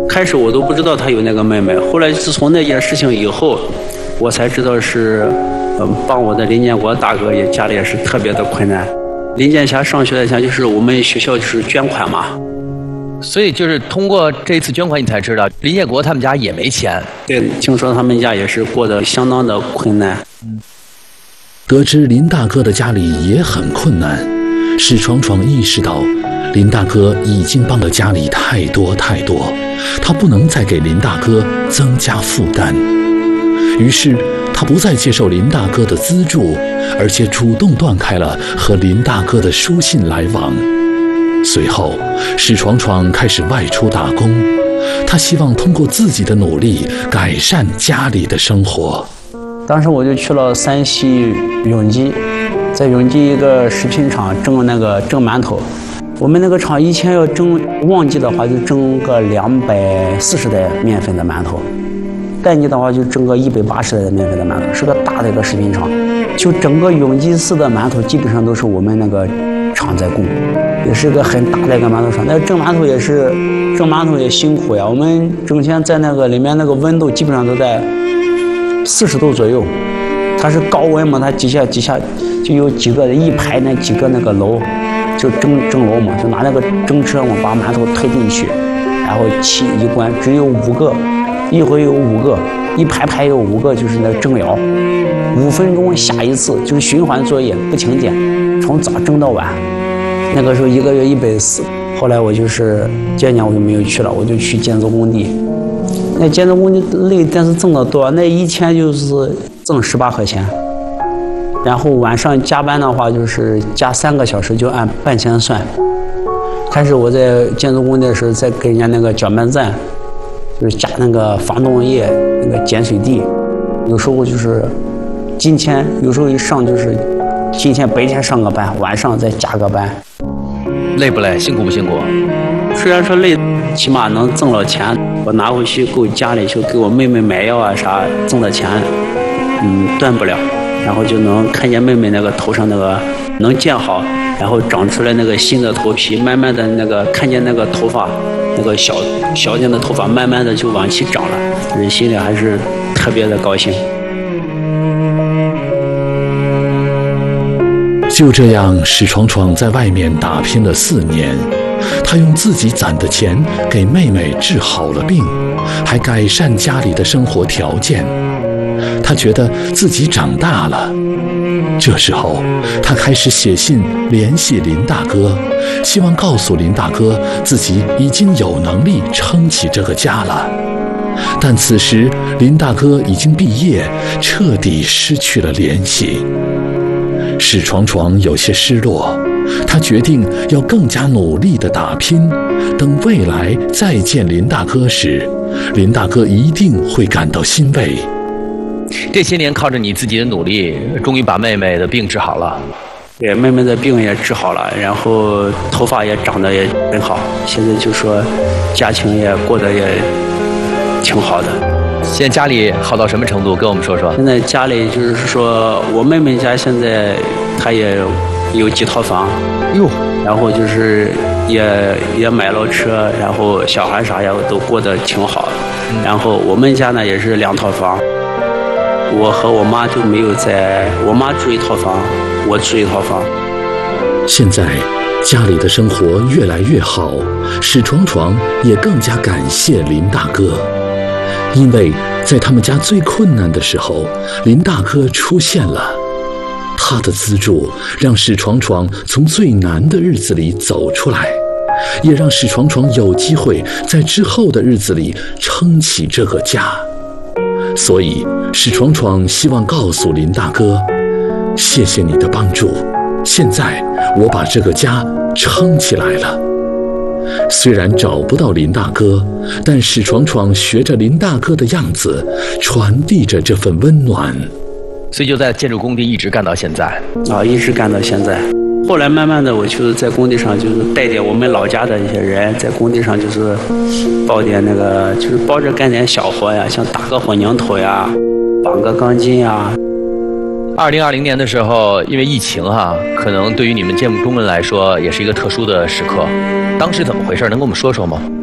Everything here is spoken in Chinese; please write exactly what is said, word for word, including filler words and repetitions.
开始我都不知道他有那个妹妹，后来自从那件事情以后，我才知道是，嗯，帮我的林建国大哥也家里也是特别的困难。林建霞上学的钱就是我们学校就是捐款嘛， 所以就是通过这次捐款，你才知道林建国他们家也没钱。 对，听说他们家也是过得相当的困难。 得知林大哥的家里也很困难，史闯闯意识到林大哥已经帮了家里太多太多，他不能再给林大哥增加负担。于是他不再接受林大哥的资助，而且主动断开了和林大哥的书信来往。随后史闯闯开始外出打工，他希望通过自己的努力改善家里的生活。 当时我就去了山西永吉，在永吉一个食品厂蒸那个蒸馒头。我们那个厂以前要蒸旺季的话，就蒸个两百四十袋面粉的馒头；淡季的话就蒸个一百八十袋的面粉的馒头，是个大的一个食品厂。就整个永吉市的馒头基本上都是我们那个厂在供，也是个很大的一个馒头厂。那蒸馒头也是蒸馒头也辛苦呀，我们整天在那个里面那个温度基本上都在四十度左右，它是高温嘛，它底下底下就有几个一排那几个那个楼，就蒸蒸楼嘛，就拿那个蒸车嘛把馒头推进去，然后气一关，只有五个，一回有五个，一排排有五个，就是那蒸窑，五分钟下一次，就是循环作业不停电，从早蒸到晚。那个时候一个月一百四，后来我就是这年我就没有去了，我就去建筑工地。那建筑工地累，但是挣得多，那一天就是挣十八块钱。然后晚上加班的话，就是加三个小时就按半钱算。开始我在建筑工地的时候，在跟人家那个搅拌站，就是加那个防冻液、那个碱水地，有时候就是今天，有时候一上就是今天白天上个班，晚上再加个班。 累不累？辛苦不辛苦？ 虽然说累，起码能挣了钱，我拿回去够家里去给我妹妹买药啊啥，挣的钱，嗯，断不了。然后就能看见妹妹那个头上那个能见好，然后长出来那个新的头皮，慢慢的那个看见那个头发，那个小小点的头发，慢慢的就往起长了，人心里还是特别的高兴。 就这样，史闯闯在外面打拼了四年，他用自己攒的钱给妹妹治好了病，还改善家里的生活条件。他觉得自己长大了。这时候，他开始写信联系林大哥，希望告诉林大哥自己已经有能力撑起这个家了。但此时，林大哥已经毕业，彻底失去了联系。史闯闯有些失落，他决定要更加努力地打拼，等未来再见林大哥时，林大哥一定会感到欣慰。 这些年靠着你自己的努力，终于把妹妹的病治好了。 对，妹妹的病也治好了，然后头发也长得也很好，现在就说家庭也过得也挺好的。 现在家里好到什么程度？跟我们说说。 现在家里就是说我妹妹家现在她也有几套房， 哟， 然后就是也也买了车，然后小孩啥也都过得挺好。嗯、然后我们家呢也是两套房，我和我妈就没有在，我妈住一套房，我住一套房。 现在家里的生活越来越好，史闯闯也更加感谢林大哥。因为在他们家最困难的时候，林大哥出现了，他的资助让史闯闯从最难的日子里走出来，也让史闯闯有机会在之后的日子里撑起这个家。所以史闯闯希望告诉林大哥，谢谢你的帮助，现在我把这个家撑起来了。虽然找不到林大哥，但史闯闯学着林大哥的样子，传递着这份温暖。 所以就在建筑工地一直干到现在啊，一直干到现在。后来慢慢的，我就是在工地上，就是带点我们老家的一些人，在工地上就是包点那个，就是包着干点小活呀，像打个混凝土呀，绑个钢筋呀。 二零二零年的时候，因为疫情哈，可能对于你们建筑工人来说，也是一个特殊的时刻。当时怎么回事？能跟我们说说吗？